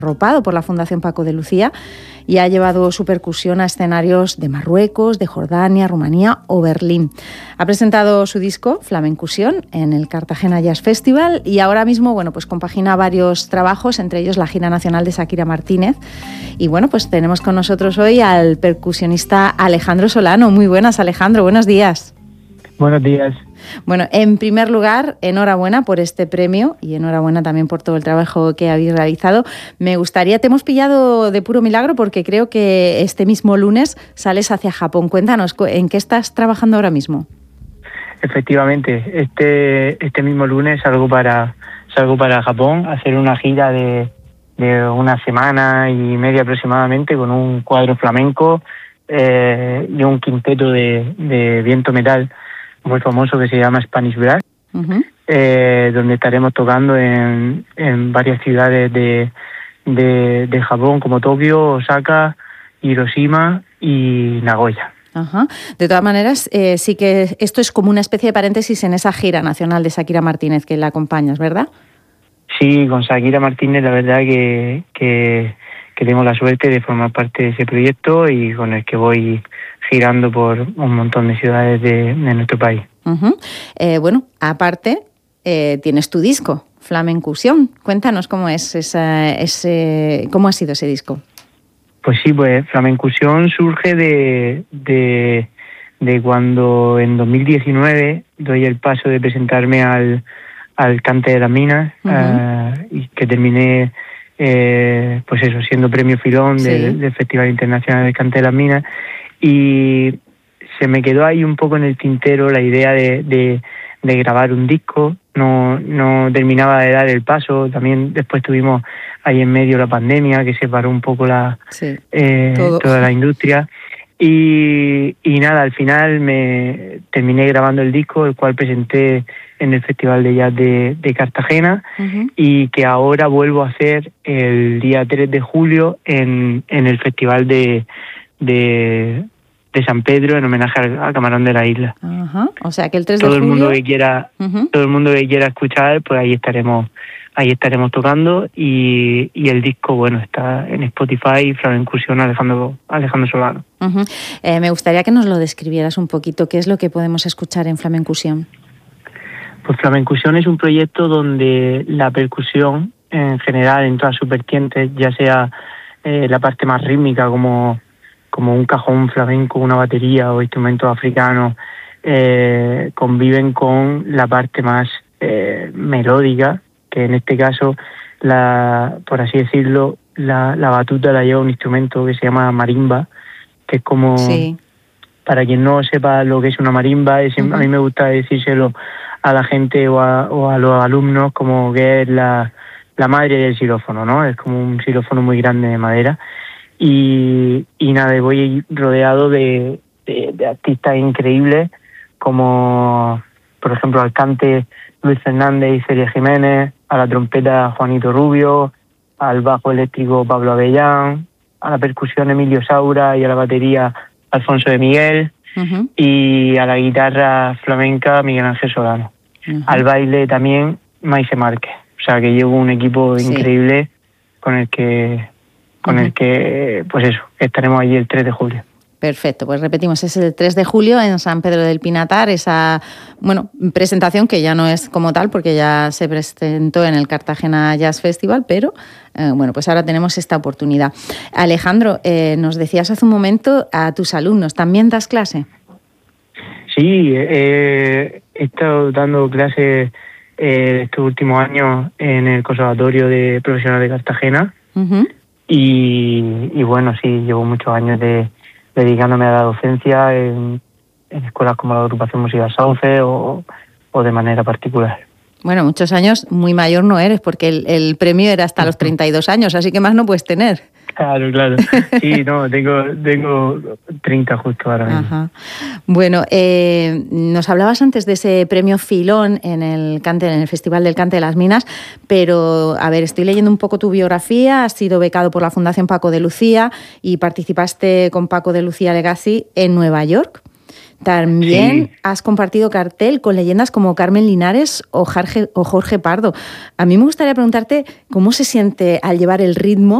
arropado por la Fundación Paco de Lucía y ha llevado su percusión a escenarios de Marruecos, de Jordania, Rumanía o Berlín. Ha presentado su disco Flamencusión en el Cartagena Jazz Festival y ahora mismo, bueno, pues compagina varios trabajos, entre ellos la gira nacional de Shakira Martínez. Y bueno, pues tenemos con nosotros hoy al percusionista Alejandro Solano. Muy buenas, Alejandro, buenos días. Buenos días. Bueno, en primer lugar, enhorabuena por este premio y enhorabuena también por todo el trabajo que habéis realizado. Me gustaría, te hemos pillado de puro milagro porque creo que este mismo lunes sales hacia Japón. Cuéntanos, ¿en qué estás trabajando ahora mismo? Efectivamente, este mismo lunes salgo para Japón a hacer una gira de una semana y media aproximadamente con un cuadro flamenco y un quinteto de viento metal muy famoso que se llama Spanish Brass, donde estaremos tocando en varias ciudades de Japón como Tokio, Osaka, Hiroshima y Nagoya. Ajá. De todas maneras, sí que esto es como una especie de paréntesis en esa gira nacional de Shakira Martínez que la acompañas, ¿verdad? Sí, con Shakira Martínez la verdad que tengo la suerte de formar parte de ese proyecto y con el que voy girando por un montón de ciudades de nuestro país. Bueno, aparte, tienes tu disco, Flamencusión. Cuéntanos cómo es cómo ha sido ese disco. Pues sí, pues Flamencusión surge de cuando en 2019 doy el paso de presentarme al Cante de las Minas y que terminé pues eso, siendo premio Filón del Festival Internacional del Cante de las Minas, y se me quedó ahí un poco en el tintero la idea de grabar un disco. No terminaba de dar el paso. También después tuvimos ahí en medio la pandemia que separó un poco toda la industria. Y nada, al final me terminé grabando el disco, el cual presenté en el Festival de Jazz de Cartagena y que ahora vuelvo a hacer el día 3 de julio en el Festival de San Pedro en homenaje al Camarón de la Isla. O sea que el 3 de julio... Todo el mundo que quiera escuchar, pues ahí estaremos tocando y el disco, bueno, está en Spotify, Flamencusión Alejandro Solano. Me gustaría que nos lo describieras un poquito. ¿Qué es lo que podemos escuchar en Flamencusión? Pues Flamencusión es un proyecto donde la percusión, en general, en todas sus vertientes, ya sea la parte más rítmica, como un cajón flamenco, una batería o instrumentos africanos, conviven con la parte más melódica, que en este caso, por así decirlo, la batuta la lleva un instrumento que se llama marimba, que es como, para quien no sepa lo que es una marimba, a mí me gusta decírselo a la gente o a los alumnos como que es la madre del xilófono, ¿no? Es como un xilófono muy grande de madera. Y nada, voy rodeado de artistas increíbles como, por ejemplo, al cante Luis Fernández y Celia Jiménez, a la trompeta Juanito Rubio, al bajo eléctrico Pablo Avellán, a la percusión Emilio Saura y a la batería Alfonso de Miguel y a la guitarra flamenca Miguel Ángel Solano. Al baile también Maise Márquez. O sea que llevo un equipo increíble con el que pues eso, estaremos allí el 3 de julio. Perfecto, pues repetimos, es el 3 de julio en San Pedro del Pinatar, esa presentación que ya no es como tal porque ya se presentó en el Cartagena Jazz Festival, pero pues ahora tenemos esta oportunidad. Alejandro, nos decías hace un momento a tus alumnos, ¿también das clase? Sí, he estado dando clases estos últimos años en el Conservatorio de Profesional de Cartagena y bueno, sí, llevo muchos años dedicándome a la docencia en escuelas como la Agrupación Musical Sauce o de manera particular. Bueno, muchos años, muy mayor no eres, porque el premio era hasta los 32 años, así que más no puedes tener. Claro. Sí, no, tengo 30 justo ahora mismo. Ajá. Bueno, nos hablabas antes de ese premio Filón en el Festival del Cante de las Minas, pero, a ver, estoy leyendo un poco tu biografía, has sido becado por la Fundación Paco de Lucía y participaste con Paco de Lucía Legacy en Nueva York. También has compartido cartel con leyendas como Carmen Linares o Jorge Pardo. A mí me gustaría preguntarte cómo se siente al llevar el ritmo